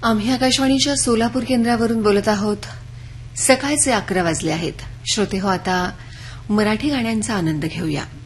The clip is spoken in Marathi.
आम्ही आकाशवाणीच्या सोलापूर केंद्रावरून बोलत आहोत. सकाळचे 11 वाजले आहेत. श्रोते हो, आता मराठी गाण्यांचा आनंद घेऊया.